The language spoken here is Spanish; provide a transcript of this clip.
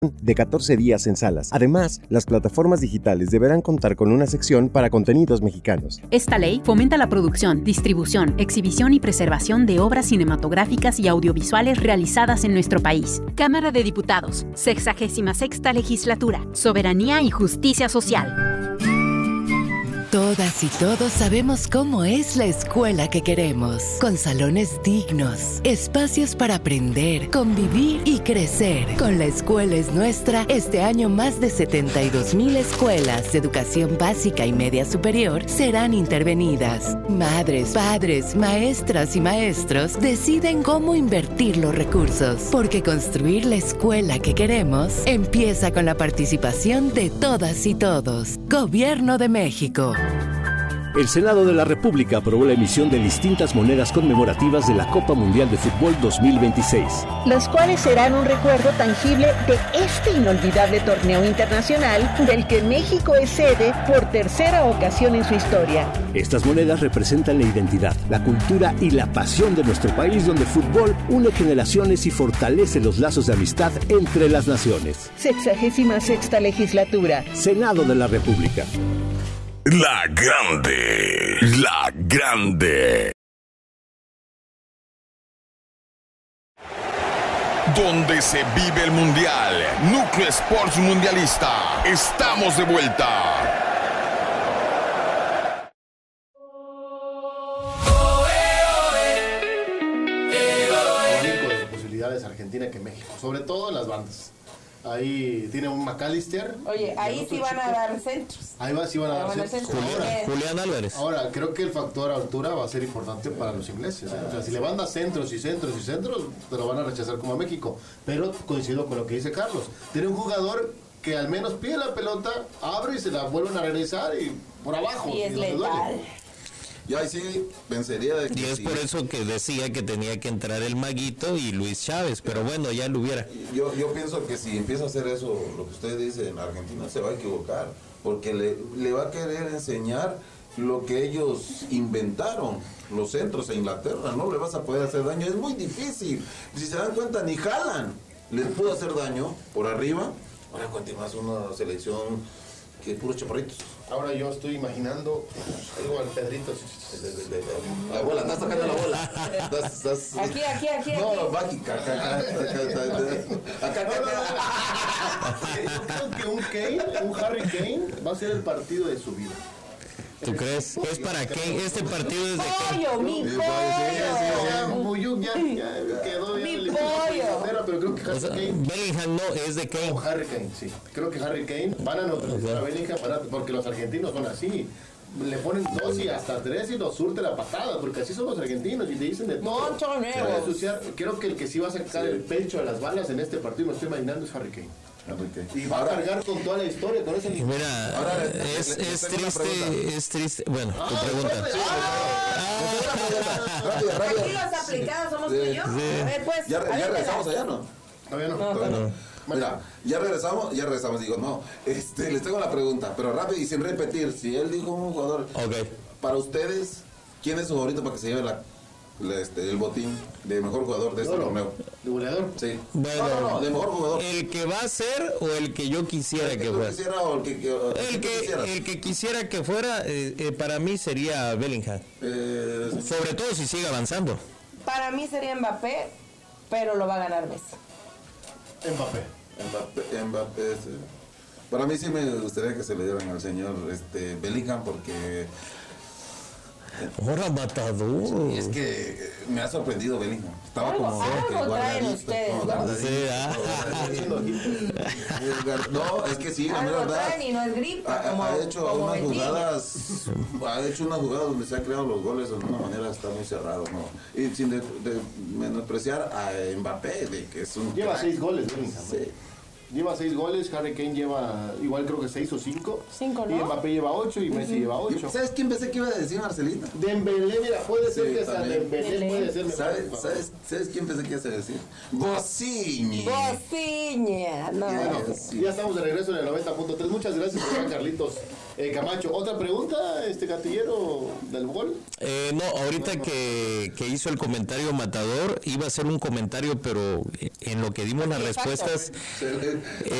de 14 días en salas. Además, las plataformas digitales deberán contar con una sección para contenidos mexicanos. Esta ley fomenta la producción, distribución, exhibición y preservación de obras cinematográficas y audiovisuales realizadas en nuestro país. Cámara de Diputados, 66ª Legislatura, Soberanía y Justicia Social. Todas y todos sabemos cómo es la escuela que queremos, con salones dignos, espacios para aprender, convivir y crecer. Con La Escuela es Nuestra, este año más de 72,000 escuelas de educación básica y media superior serán intervenidas. Madres, padres, maestras y maestros deciden cómo invertir los recursos, porque construir la escuela que queremos empieza con la participación de todas y todos. Gobierno de México. El Senado de la República aprobó la emisión de distintas monedas conmemorativas de la Copa Mundial de Fútbol 2026. Las cuales serán un recuerdo tangible de este inolvidable torneo internacional del que México es sede por tercera ocasión en su historia. Estas monedas representan la identidad, la cultura y la pasión de nuestro país, donde el fútbol une generaciones y fortalece los lazos de amistad entre las naciones. 66ª Legislatura. Senado de la República. La Grande, La Grande. Donde se vive el Mundial. Núcleo Sports Mundialista. Estamos de vuelta. Posibilidades Argentina que México, sobre todo en las bandas. Ahí tiene un McAllister. Oye, ahí sí van a dar centros. Ahí sí van a dar centros. Julián Álvarez. Ahora, creo que el factor altura va a ser importante para los ingleses. O sea, si le van a centros y centros y centros, te lo van a rechazar como a México. Pero coincido con lo que dice Carlos. Tiene un jugador que al menos pide la pelota, abre y se la vuelven a regresar y por abajo. Y es letal. Yo ahí sí pensaría de que y es por eso que decía que tenía que entrar el Maguito y Luis Chávez, pero bueno, ya lo hubiera. Yo pienso que si empieza a hacer eso, lo que usted dice en Argentina, se va a equivocar, porque le va a querer enseñar lo que ellos inventaron, los centros en Inglaterra. No le vas a poder hacer daño, es muy difícil. Si se dan cuenta, ni Haaland les pudo hacer daño por arriba. Ahora continúas una selección que puros chaparritos. Ahora yo estoy imaginando algo al Pedrito. La bola, estás sacando la bola. Aquí. No, va aquí. Yo creo que un Harry Kane va a ser el partido de su vida. ¿Tú crees? Es para Kane, este partido es de Kane. Mi pollo. Ya quedó mi pollo. Pero creo que Harry Kane. Bellingham no, es de Kane. Harry Kane, sí. Creo que Harry Kane van a neutralizar a Bellingham porque los argentinos son así. Le ponen 2 y hasta 3 y los surte la patada, porque así son los argentinos y te dicen de todo. Creo que el que sí va a sacar el pecho a las balas en este partido, me estoy imaginando, es Harry Kane. Y va a cargar con toda la historia, con ese. Mira, ahora, es triste. Bueno, tu pregunta. Aquí los aplicados somos tú y yo. Sí. A ver, pues. Ya regresamos allá, ¿no? Todavía no. Mira, ya regresamos, digo, no. Les tengo la pregunta, pero rápido y sin repetir. Si él dijo un jugador, para ustedes, ¿quién es su favorito para que se lleve el botín de mejor jugador de este torneo? ¿De goleador? Sí. Bueno, no, de mejor jugador. ¿El que va a ser o el que yo quisiera que fuera? El que quisiera que fuera, para mí sería Bellingham. Sobre todo si sigue avanzando. Para mí sería Mbappé, pero lo va a ganar Messi. Mbappé. Para mí sí me gustaría que se le dieran al señor Bellingham, porque ahora matador. Es que me ha sorprendido Bellingham. Estaba como guardadito. No, es que sí, la verdad. Y no es gripa, ha hecho unas jugadas donde se han creado los goles de una manera está muy cerrado, ¿no? Y sin menospreciar a Mbappé, de que es un lleva 6 goles Bellingham. Sí. Lleva 6 goles, Harry Kane lleva igual creo que 6 o 5. 5, ¿no? Y Mbappé lleva 8 y Messi lleva 8. ¿Sabes quién pensé que iba a decir, Marcelita? Dembélé, mira, puede ser que sea Dembélé, puede ser. ¿Sabes quién pensé que iba a decir? Bociña. No. Bueno, ya estamos de regreso en el 90.3. Muchas gracias, Carlitos Camacho. ¿Otra pregunta, Gatillero del gol? No, ahorita que hizo el comentario matador, iba a hacer un comentario, pero en lo que dimos las respuestas,